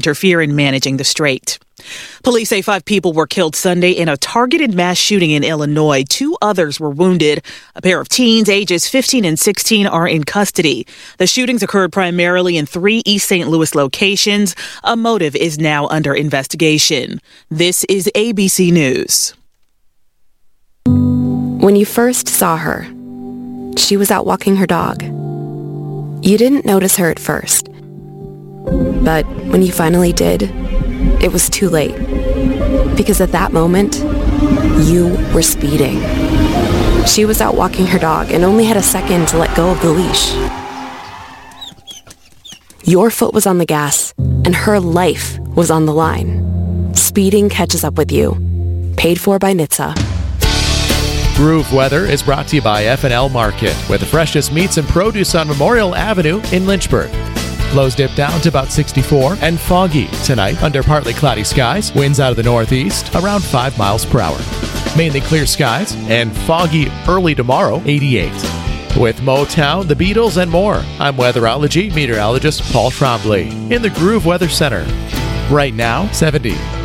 interfere in managing the strait. Police say 5 people were killed Sunday in a targeted mass shooting in Illinois. 2 others were wounded. A pair of teens, ages 15 and 16, are in custody. The shootings occurred primarily in 3 East St. Louis locations. A motive is now under investigation. This is ABC News. When you first saw her, she was out walking her dog. You didn't notice her at first. But when you finally did, it was too late. Because at that moment, you were speeding. She was out walking her dog and only had a second to let go of the leash. Your foot was on the gas, and her life was on the line. Speeding catches up with you. Paid for by NHTSA. Groove Weather is brought to you by F&L Market, with the freshest meats and produce on Memorial Avenue in Lynchburg. Lows dip down to about 64 and foggy tonight under partly cloudy skies. Winds out of the northeast around 5 miles per hour. Mainly clear skies and foggy early tomorrow, 88. With Motown, the Beatles, and more, I'm weatherology meteorologist Paul Trombley in the Groove Weather Center. Right now, 70.